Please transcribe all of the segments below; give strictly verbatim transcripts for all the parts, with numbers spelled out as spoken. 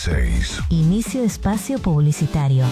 dieciséis. Inicio de espacio publicitario.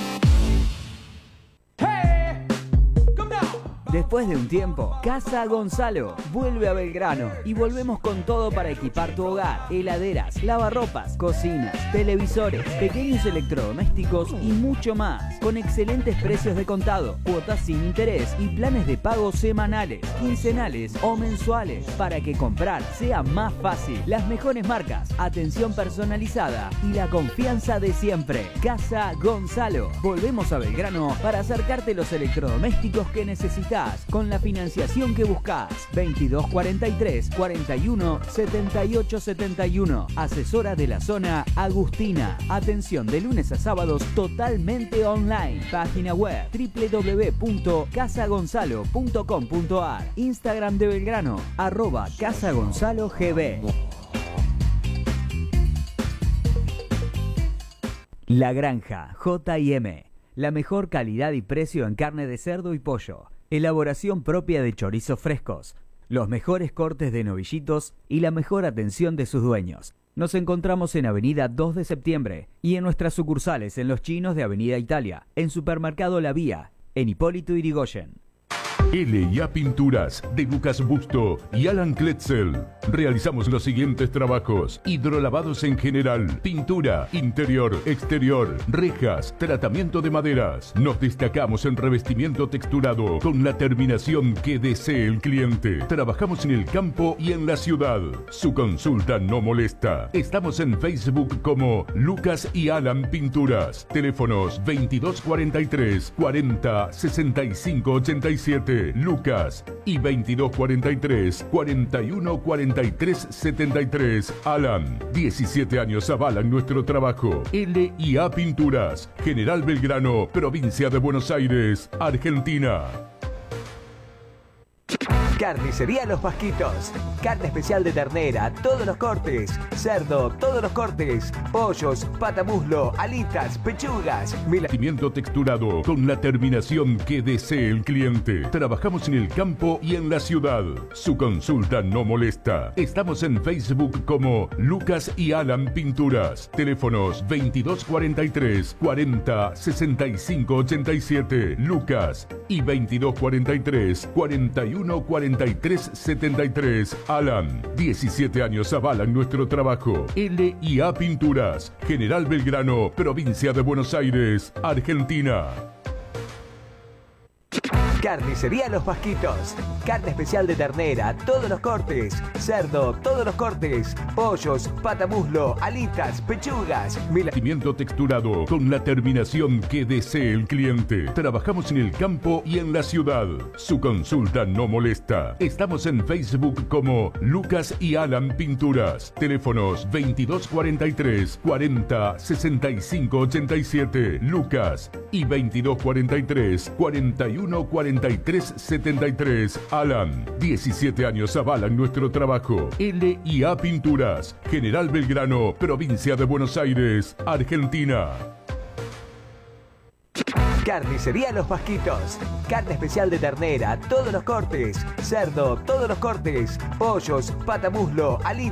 Después de un tiempo, Casa Gonzalo vuelve a Belgrano y volvemos con todo para equipar tu hogar: heladeras, lavarropas, cocinas, televisores, pequeños electrodomésticos y mucho más, con excelentes precios de contado, cuotas sin interés y planes de pago semanales, quincenales o mensuales, para que comprar sea más fácil. Las mejores marcas, atención personalizada y la confianza de siempre. Casa Gonzalo. Volvemos a Belgrano para acercarte los electrodomésticos que necesitas, con la financiación que buscas. veintidós cuarenta y tres, cuarenta y uno, setenta y ocho setenta y uno. Asesora de la zona, Agustina. Atención de lunes a sábados totalmente online. Página web doble u doble u doble u punto casa gonzalo punto com punto a r. Instagram de Belgrano, arroba Casa Gonzalo G B. La Granja J y M. La mejor calidad y precio en carne de cerdo y pollo. Elaboración propia de chorizos frescos, los mejores cortes de novillitos y la mejor atención de sus dueños. Nos encontramos en Avenida dos de Septiembre y en nuestras sucursales en Los Chinos de Avenida Italia, en Supermercado La Vía, en Hipólito Yrigoyen. L y A Pinturas de Lucas Busto y Alan Kletzel. Realizamos los siguientes trabajos: hidrolavados en general, pintura, interior, exterior, rejas, tratamiento de maderas. Nos destacamos en revestimiento texturado con la terminación que desee el cliente. Trabajamos en el campo y en la ciudad. Su consulta no molesta. Estamos en Facebook como Lucas y Alan Pinturas. Teléfonos veintidós cuarenta y tres, cuarenta, sesenta y cinco ochenta y siete. Lucas y veintidós cuarenta y tres, cuarenta y uno cuarenta y tres setenta y tres. Alan. diecisiete años avalan nuestro trabajo. L y A Pinturas. General Belgrano, provincia de Buenos Aires, Argentina. Carnicería Los Pasquitos. Carne especial de ternera, todos los cortes. Cerdo, todos los cortes. Pollos, patamuslo, alitas, pechugas. Revestimiento texturado con la terminación que desee el cliente. Trabajamos en el campo y en la ciudad. Su consulta no molesta. Estamos en Facebook como Lucas y Alan Pinturas. Teléfonos veintidós cuarenta y tres, cuarenta, sesenta y cinco ochenta y siete. Lucas y veintidós cuarenta y tres, cuarenta y uno cuarenta y tres setenta y tres. Alan. diecisiete años avalan nuestro trabajo. L y A Pinturas. General Belgrano, provincia de Buenos Aires, Argentina. Carnicería Los Pasquitos. Carne especial de ternera, todos los cortes. Cerdo, todos los cortes. Pollos, patamuslo, alitas, pechugas. Revestimiento texturado con la terminación que desee el cliente. Trabajamos en el campo y en la ciudad. Su consulta no molesta. Estamos en Facebook como Lucas y Alan Pinturas. Teléfonos veintidós cuarenta y tres, cuarenta, sesenta y cinco ochenta y siete. Lucas y veintidós cuarenta y tres, cuarenta y uno cuarenta y tres setenta y tres. Alan. diecisiete años avalan nuestro trabajo. L y A Pinturas. General Belgrano, provincia de Buenos Aires, Argentina. Carnicería Los Pasquitos. Carne especial de ternera, todos los cortes. Cerdo, todos los cortes. Pollos, patamuslo, alitas.